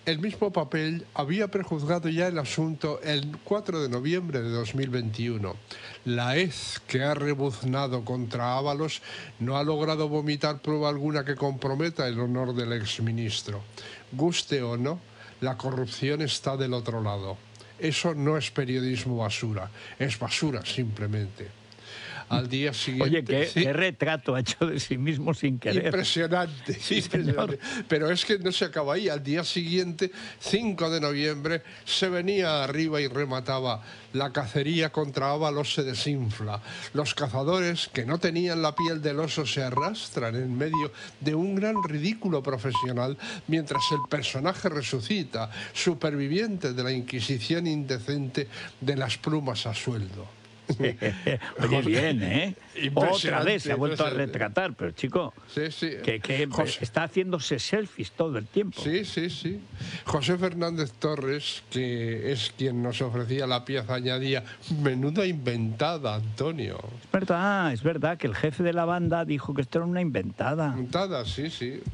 El mismo papel había prejuzgado ya el asunto el 4 de noviembre de 2021. La hez que ha rebuznado contra Ábalos no ha logrado vomitar prueba alguna que comprometa el honor del exministro. Guste o no, la corrupción está del otro lado. Eso no es periodismo basura, es basura simplemente. Al día Oye, siguiente... qué retrato ha hecho de sí mismo sin querer. Impresionante, Sí, impresionante. Pero es que no se acaba ahí. Al día siguiente, 5 de noviembre, se venía arriba y remataba: la cacería contra Ábalos se desinfla. Los cazadores, que no tenían la piel del oso, se arrastran en medio de un gran ridículo profesional, mientras el personaje resucita, superviviente de la Inquisición indecente de las plumas a sueldo. Oye, bien, ¿eh? Otra vez se ha vuelto a impresionante. retratar, pero chico, Sí, sí. que José. está haciéndose selfies todo el tiempo. Sí, sí, sí. José Fernández Torres, que es quien nos ofrecía la pieza, añadía: menuda inventada, Antonio. Es verdad que el jefe de la banda dijo que esto era una inventada. Inventada, sí, sí.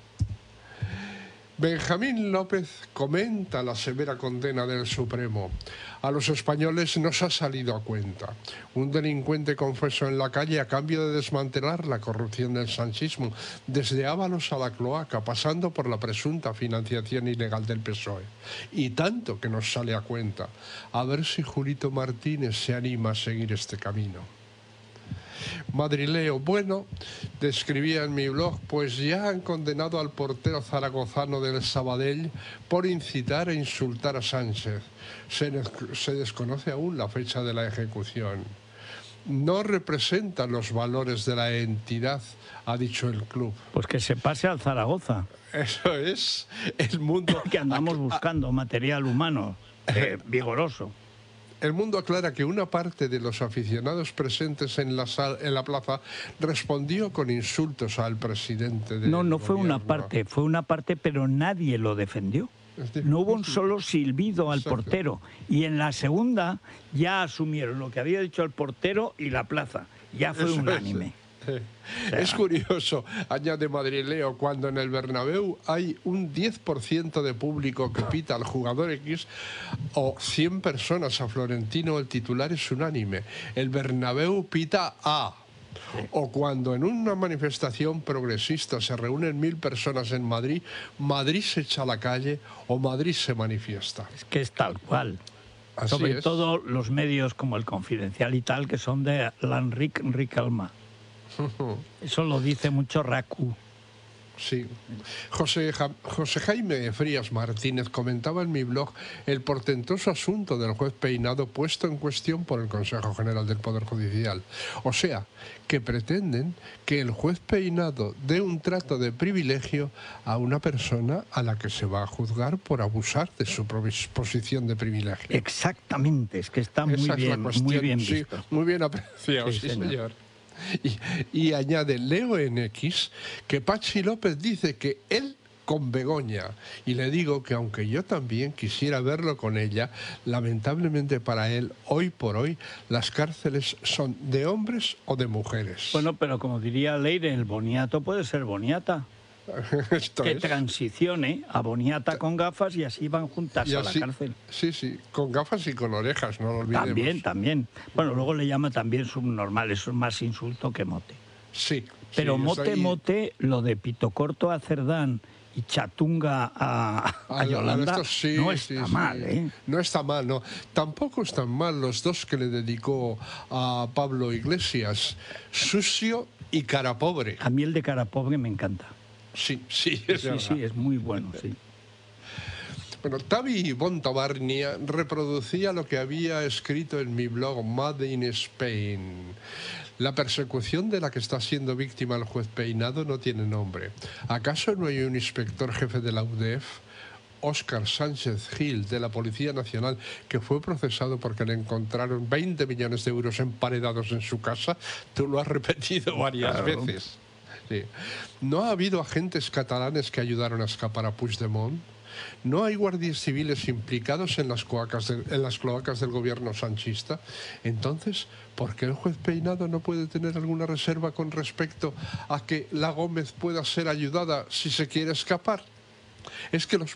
Benjamín López comenta la severa condena del Supremo. A los españoles nos ha salido a cuenta. Un delincuente confeso en la calle a cambio de desmantelar la corrupción del sanchismo, desde Ábalos a la cloaca, pasando por la presunta financiación ilegal del PSOE. Y tanto que nos sale a cuenta. A ver si Julito Martínez se anima a seguir este camino. Madrileo: bueno, describía en mi blog, pues ya han condenado al portero zaragozano del Sabadell por incitar e insultar a Sánchez. Se desconoce aún la fecha de la ejecución. No representan los valores de la entidad, ha dicho el club. Pues que se pase al Zaragoza. Eso es el mundo. Que andamos buscando material humano vigoroso. El Mundo aclara que una parte de los aficionados presentes en la plaza respondió con insultos al presidente del No fue gobierno. fue una parte, pero nadie lo defendió. No hubo un solo silbido al Exacto. portero. Y en la segunda ya asumieron lo que había dicho el portero y la plaza. Ya fue Eso unánime. Es curioso, añade Madrileo, cuando en el Bernabéu hay un 10% de público que pita al jugador X o 100 personas a Florentino, el titular es unánime: el Bernabéu pita A. O cuando en una manifestación progresista se reúnen 1000 personas en Madrid, Madrid se echa a la calle o Madrid se manifiesta. Es que es tal cual. Así Sobre es. todo los medios como el Confidencial y tal, que son de l'Enric Ricalma. Eso lo dice mucho Raku. Sí. José Jaime Frías Martínez comentaba en mi blog el portentoso asunto del juez Peinado puesto en cuestión por el Consejo General del Poder Judicial. O sea, que pretenden que el juez Peinado dé un trato de privilegio a una persona a la que se va a juzgar por abusar de su posición de privilegio. Exactamente, es que está muy bien Sí, visto. muy bien apreciado, sí, señor. Y añade Leo en X que Patxi López dice que él con Begoña, y le digo que aunque yo también quisiera verlo con ella, lamentablemente para él, hoy por hoy, las cárceles son de hombres o de mujeres. Bueno, pero como diría Leire, el boniato puede ser boniata. Esto que es. transicione a boniata con gafas y así van juntas Y a así, la cárcel. Sí, sí, con gafas y con orejas, no lo olvidemos. También. Bueno, luego le llama también subnormal, eso es más insulto que mote. Sí. Pero sí, mote, lo de pito corto a Cerdán y chatunga a Yolanda, no está mal, ¿eh? No está mal, no. Tampoco están mal los dos que le dedicó a Pablo Iglesias, Sucio y Cara Pobre. A mí el de cara pobre me encanta. Sí, Sí, es muy bueno, sí. Bueno, Tavi Bontabarnia reproducía lo que había escrito en mi blog Made in Spain. La persecución de la que está siendo víctima el juez Peinado no tiene nombre. ¿Acaso no hay un inspector jefe de la UDEF, Óscar Sánchez Gil, de la Policía Nacional, que fue procesado porque le encontraron 20 millones de euros emparedados en su casa? Tú lo has repetido varias veces. Sí. ¿No ha habido agentes catalanes que ayudaron a escapar a Puigdemont? ¿No hay guardias civiles implicados en las cloacas del gobierno sanchista? Entonces, ¿por qué el juez Peinado no puede tener alguna reserva con respecto a que la Gómez pueda ser ayudada si se quiere escapar? Es que los